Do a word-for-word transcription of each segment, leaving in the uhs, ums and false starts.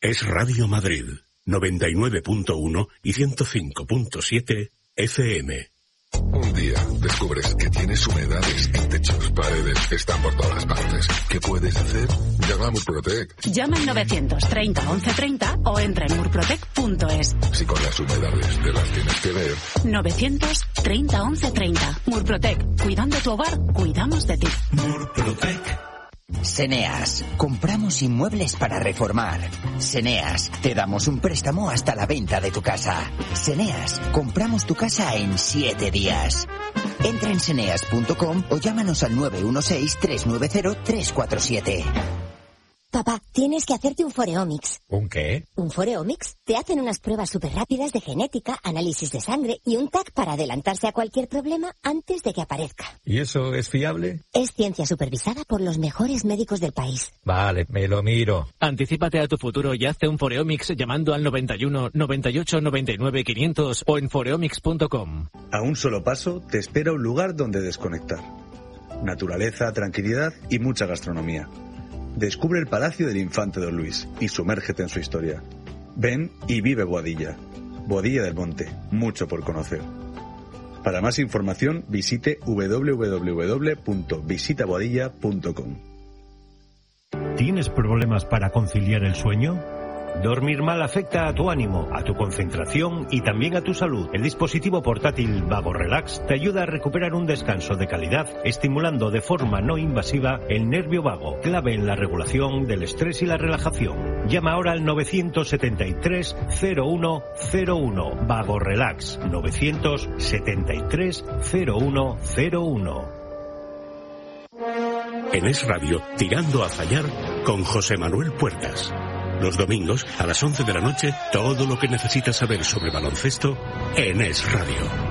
Es Radio Madrid, noventa y nueve punto uno y ciento cinco punto siete F M. Un día descubres que tienes humedades en techos, paredes, están por todas partes. ¿Qué puedes hacer? Llama a Murprotec. Llama al novecientos treinta once treinta o entra en murprotec punto es. Si con las humedades te las tienes que ver. novecientos treinta once treinta. Murprotec. Cuidando tu hogar, cuidamos de ti. Murprotec. Seneas. Compramos inmuebles para reformar. Seneas. Te damos un préstamo hasta la venta de tu casa. Seneas. Compramos tu casa en siete días. Entra en seneas punto com o llámanos al nueve uno seis, tres nueve cero, tres cuatro siete. Papá, tienes que hacerte un Foreomics. ¿Un qué? ¿Un Foreomics? Te hacen unas pruebas súper rápidas de genética, análisis de sangre y un T A C para adelantarse a cualquier problema antes de que aparezca. ¿Y eso es fiable? Es ciencia supervisada por los mejores médicos del país. Vale, me lo miro. Anticípate a tu futuro y hazte un Foreomics llamando al noventa y uno, noventa y ocho, noventa y nueve, quinientos o en foreomics punto com. A un solo paso te espera un lugar donde desconectar. Naturaleza, tranquilidad y mucha gastronomía. Descubre el Palacio del Infante Don Luis y sumérgete en su historia. Ven y vive Boadilla. Boadilla del Monte, mucho por conocer. Para más información visite doble u doble u doble u punto visita boadilla punto com. ¿Tienes problemas para conciliar el sueño? Dormir mal afecta a tu ánimo, a tu concentración y también a tu salud. El dispositivo portátil Vago Relax te ayuda a recuperar un descanso de calidad, estimulando de forma no invasiva el nervio vago, clave en la regulación del estrés y la relajación. Llama ahora al novecientos setenta y tres, cero uno cero uno. Vago Relax, novecientos setenta y tres, cero uno cero uno. En Es Radio, Tirando a Fallar, con José Manuel Puertas. Los domingos, a las once de la noche, todo lo que necesitas saber sobre baloncesto en Es Radio.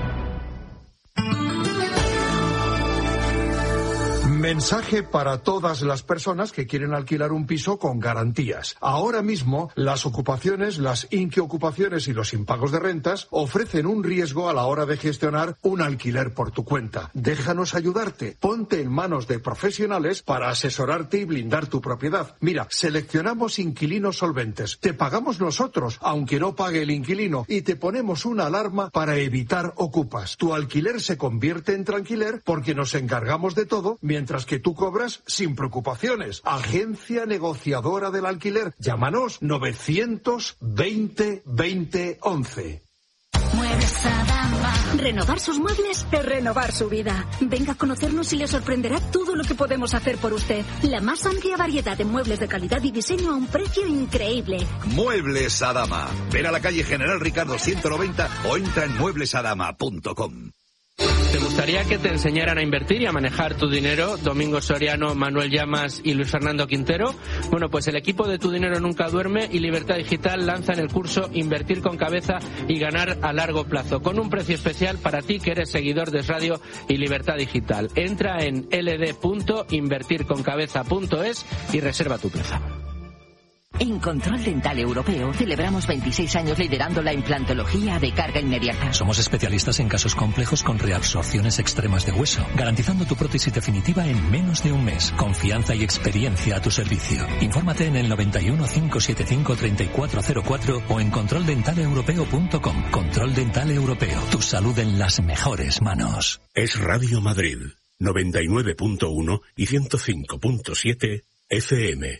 Mensaje para todas las personas que quieren alquilar un piso con garantías. Ahora mismo, las ocupaciones, las inquiocupaciones y los impagos de rentas ofrecen un riesgo a la hora de gestionar un alquiler por tu cuenta. Déjanos ayudarte. Ponte en manos de profesionales para asesorarte y blindar tu propiedad. Mira, seleccionamos inquilinos solventes. Te pagamos nosotros, aunque no pague el inquilino, y te ponemos una alarma para evitar ocupas. Tu alquiler se convierte en tranquiler porque nos encargamos de todo, mientras que tú cobras sin preocupaciones. Agencia negociadora del alquiler. Llámanos novecientos veinte veinte once. Muebles Adama. Renovar sus muebles es renovar su vida. Venga a conocernos y le sorprenderá todo lo que podemos hacer por usted. La más amplia variedad de muebles de calidad y diseño a un precio increíble. Muebles Adama. Ven a la calle General Ricardo ciento noventa o entra en muebles adama punto com. ¿Te gustaría que te enseñaran a invertir y a manejar tu dinero? Domingo Soriano, Manuel Llamas y Luis Fernando Quintero. Bueno, pues el equipo de Tu Dinero Nunca Duerme y Libertad Digital lanzan el curso Invertir con Cabeza y Ganar a Largo Plazo, con un precio especial para ti que eres seguidor de Radio y Libertad Digital. Entra en l d punto invertir con cabeza punto es y reserva tu plaza. En Control Dental Europeo celebramos veintiséis años liderando la implantología de carga inmediata. Somos especialistas en casos complejos con reabsorciones extremas de hueso, garantizando tu prótesis definitiva en menos de un mes. Confianza y experiencia a tu servicio. Infórmate en el noventa y uno, cinco setenta y cinco, treinta y cuatro cero cuatro o en control dental europeo punto com. Control Dental Europeo. Tu salud en las mejores manos. Es Radio Madrid, noventa y nueve punto uno y ciento cinco punto siete F M.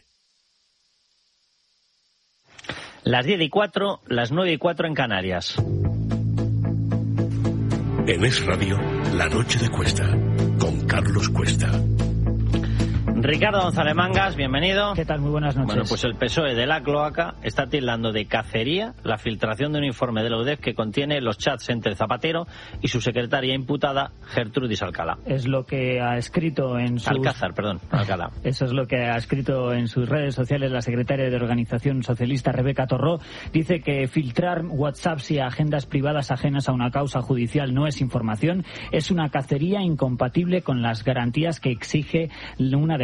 Las diez y cuatro, las nueve y cuatro en Canarias. En Es Radio, La Noche de Cuesta, con Carlos Cuesta. Ricardo González Mangas, bienvenido. ¿Qué tal? Muy buenas noches. Bueno, pues el P S O E de la cloaca está tildando de cacería la filtración de un informe de la U D E F que contiene los chats entre Zapatero y su secretaria imputada, Gertrudis Alcalá. Es lo que ha escrito en sus... Alcázar, perdón, Alcalá. Eso es lo que ha escrito en sus redes sociales la secretaria de Organización Socialista, Rebeca Torró. Dice que filtrar WhatsApps y agendas privadas ajenas a una causa judicial no es información, es una cacería incompatible con las garantías que exige una democracia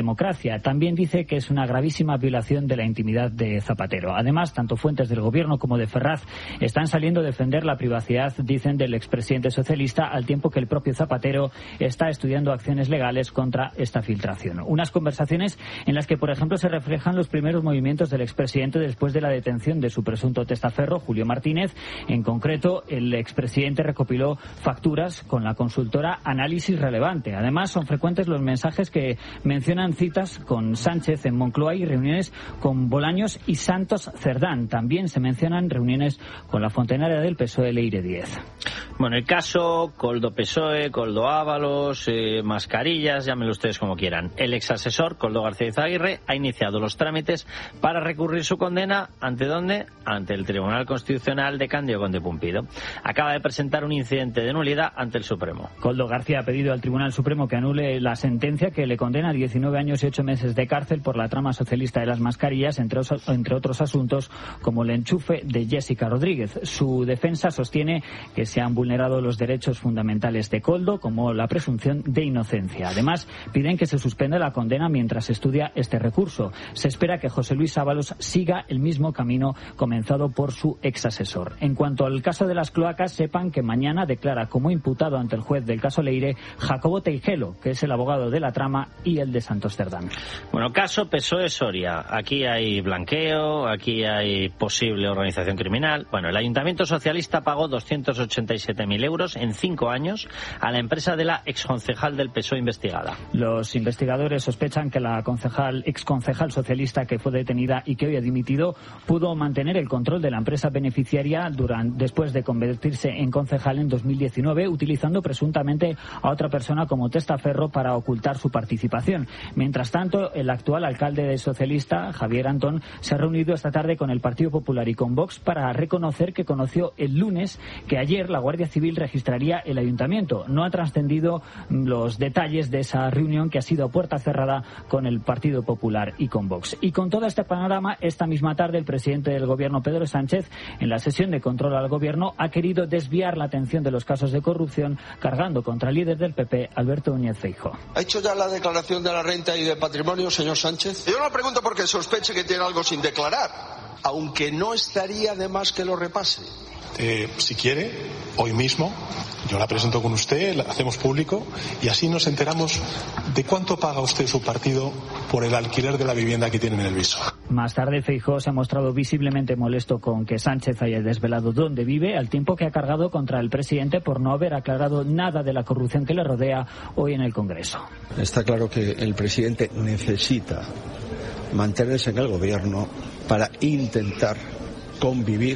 democracia. También dice que es una gravísima violación de la intimidad de Zapatero. Además, tanto fuentes del gobierno como de Ferraz están saliendo a defender la privacidad, dicen, del expresidente socialista, al tiempo que el propio Zapatero está estudiando acciones legales contra esta filtración. Unas conversaciones en las que, por ejemplo, se reflejan los primeros movimientos del expresidente después de la detención de su presunto testaferro, Julio Martínez. En concreto, el expresidente recopiló facturas con la consultora Análisis Relevante. Además, son frecuentes los mensajes que mencionan citas con Sánchez en Moncloa y reuniones con Bolaños y Santos Cerdán. También se mencionan reuniones con la fontenaria del P S O E, Leire Díez. Bueno, el caso Coldo P S O E, Coldo Ábalos, eh, mascarillas, llámenlo ustedes como quieran. El exasesor, Coldo García Izaguirre, ha iniciado los trámites para recurrir su condena. ¿Ante dónde? Ante el Tribunal Constitucional de Cándido Conde Pumpido. Acaba de presentar un incidente de nulidad ante el Supremo. Coldo García ha pedido al Tribunal Supremo que anule la sentencia que le condena a diecinueve años y ocho meses de cárcel por la trama socialista de las mascarillas, entre, os, entre otros asuntos como el enchufe de Jessica Rodríguez. Su defensa sostiene que se han vulnerado los derechos fundamentales de Coldo, como la presunción de inocencia. Además, piden que se suspenda la condena mientras se estudia este recurso. Se espera que José Luis Ábalos siga el mismo camino comenzado por su exasesor. En cuanto al caso de las cloacas, sepan que mañana declara como imputado ante el juez del caso Leire Jacobo Teijelo, que es el abogado de la trama, y el de Santos Cerdán. Bueno, caso P S O E Soria. Aquí hay blanqueo, aquí hay posible organización criminal. Bueno, el Ayuntamiento Socialista pagó doscientos ochenta y siete mil euros en cinco años a la empresa de la exconcejal del P S O E investigada. Los investigadores sospechan que la concejal, exconcejal socialista que fue detenida y que hoy ha dimitido pudo mantener el control de la empresa beneficiaria durante, después de convertirse en concejal en dos mil diecinueve, utilizando presuntamente a otra persona como testaferro para ocultar su participación. Mientras tanto, el actual alcalde socialista, Javier Antón, se ha reunido esta tarde con el Partido Popular y con Vox para reconocer que conoció el lunes que ayer la Guardia Civil registraría el ayuntamiento. No ha trascendido los detalles de esa reunión, que ha sido a puerta cerrada con el Partido Popular y con Vox. Y con todo este panorama, esta misma tarde el presidente del Gobierno, Pedro Sánchez, en la sesión de control al Gobierno, ha querido desviar la atención de los casos de corrupción, cargando contra el líder del P P, Alberto Núñez Feijóo. ¿Ha hecho ya la declaración de la renta y de patrimonio, señor Sánchez? Yo no pregunto porque sospeche que tiene algo sin declarar, aunque no estaría de más que lo repase. Eh, si quiere, hoy mismo yo la presento con usted, la hacemos público y así nos enteramos de cuánto paga usted su partido por el alquiler de la vivienda que tiene en el viso. Más tarde, Feijóo se ha mostrado visiblemente molesto con que Sánchez haya desvelado dónde vive, al tiempo que ha cargado contra el presidente por no haber aclarado nada de la corrupción que le rodea hoy en el Congreso. Está claro que el presidente necesita mantenerse en el gobierno para intentar convivir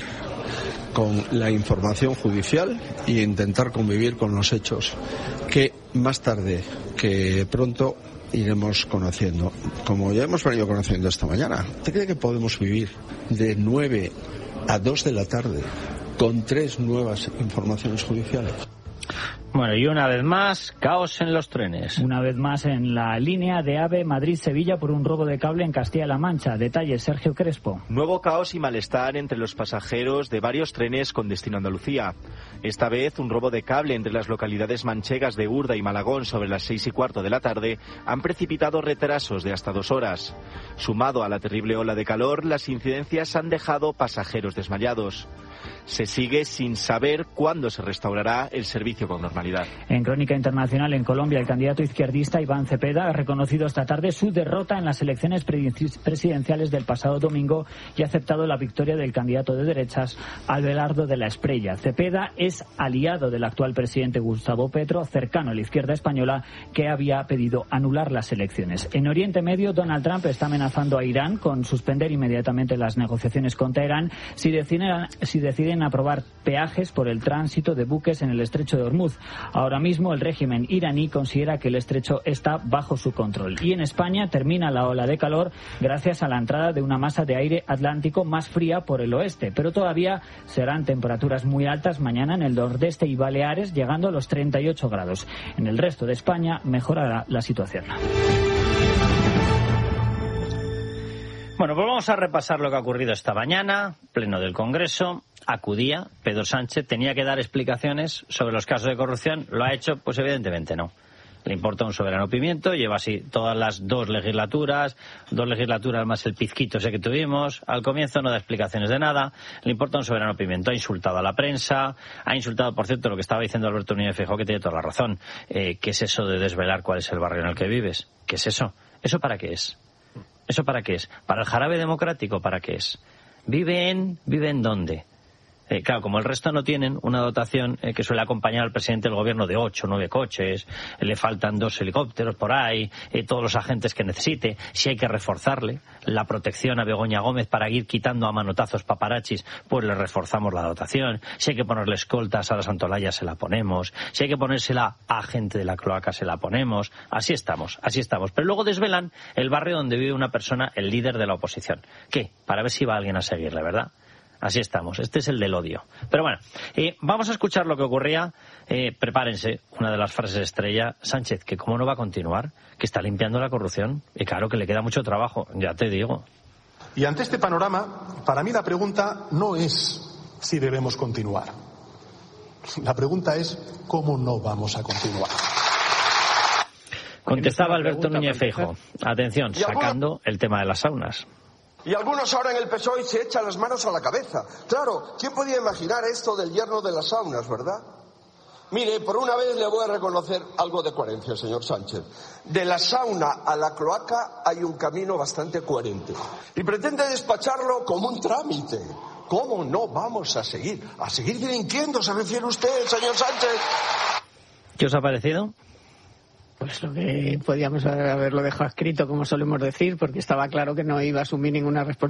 con la información judicial y intentar convivir con los hechos que más tarde que pronto iremos conociendo. Como ya hemos venido conociendo esta mañana, ¿usted cree que podemos vivir de nueve a dos de la tarde con tres nuevas informaciones judiciales? Bueno, y una vez más, caos en los trenes. Una vez más en la línea de AVE Madrid-Sevilla por un robo de cable en Castilla-La Mancha. Detalles, Sergio Crespo. Nuevo caos y malestar entre los pasajeros de varios trenes con destino a Andalucía. Esta vez, un robo de cable entre las localidades manchegas de Urda y Malagón sobre las seis y cuarto de la tarde han precipitado retrasos de hasta dos horas. Sumado a la terrible ola de calor, las incidencias han dejado pasajeros desmayados. Se sigue sin saber cuándo se restaurará el servicio con normalidad. En Crónica Internacional, en Colombia, el candidato izquierdista Iván Cepeda ha reconocido esta tarde su derrota en las elecciones presidenciales del pasado domingo y ha aceptado la victoria del candidato de derechas, Abelardo de la Espriella. Cepeda es aliado del actual presidente Gustavo Petro, cercano a la izquierda española, que había pedido anular las elecciones. En Oriente Medio, Donald Trump está amenazando a Irán con suspender inmediatamente las negociaciones con Teherán si deciden, si deciden aprobar peajes por el tránsito de buques en el estrecho de Hormuz. Ahora mismo el régimen iraní considera que el estrecho está bajo su control. Y en España termina la ola de calor gracias a la entrada de una masa de aire atlántico más fría por el oeste, pero todavía serán temperaturas muy altas mañana en el nordeste y Baleares, llegando a los treinta y ocho grados. En el resto de España mejorará la situación. Bueno, pues vamos a repasar lo que ha ocurrido esta mañana. Pleno del Congreso. Acudía Pedro Sánchez, tenía que dar explicaciones sobre los casos de corrupción. ¿Lo ha hecho? Pues evidentemente no. Le importa un soberano pimiento, lleva así todas las dos legislaturas, dos legislaturas más el pizquito ese que tuvimos. Al comienzo no da explicaciones de nada, le importa un soberano pimiento. Ha insultado a la prensa, ha insultado, por cierto, lo que estaba diciendo Alberto Núñez Feijóo, que tiene toda la razón. Eh, ¿Qué es eso de desvelar cuál es el barrio en el que vives? ¿Qué es eso? ¿Eso para qué es? ¿Eso para qué es? ¿Para el jarabe democrático? ¿Para qué es? ¿Vive en, vive en dónde? Eh, claro, como el resto no tienen una dotación eh, que suele acompañar al presidente del gobierno de ocho o nueve coches, eh, le faltan dos helicópteros por ahí, eh, todos los agentes que necesite, si hay que reforzarle la protección a Begoña Gómez para ir quitando a manotazos paparachis, pues le reforzamos la dotación, si hay que ponerle escoltas a la Santolaya se la ponemos, si hay que ponérsela a gente de la cloaca se la ponemos, así estamos, así estamos. Pero luego desvelan el barrio donde vive una persona, el líder de la oposición. ¿Qué? Para ver si va alguien a seguirle, ¿verdad? Así estamos, este es el del odio. Pero bueno, eh, vamos a escuchar lo que ocurría. Eh, prepárense, una de las frases estrella, Sánchez, que cómo no va a continuar, que está limpiando la corrupción. Y claro que le queda mucho trabajo, ya te digo. Y ante este panorama, para mí la pregunta no es si debemos continuar. La pregunta es cómo no vamos a continuar. Contestaba Alberto Núñez Feijóo. Atención, sacando el tema de las saunas. Y algunos ahora en el P S O E se echan las manos a la cabeza. Claro, ¿quién podía imaginar esto del yerno de las saunas, verdad? Mire, por una vez le voy a reconocer algo de coherencia, señor Sánchez. De la sauna a la cloaca hay un camino bastante coherente. Y pretende despacharlo como un trámite. ¿Cómo no vamos a seguir? ¿A seguir delinquiendo, se refiere usted, señor Sánchez? ¿Qué os ha parecido? Pues lo que podíamos haberlo dejado escrito, como solemos decir, porque estaba claro que no iba a asumir ninguna responsabilidad.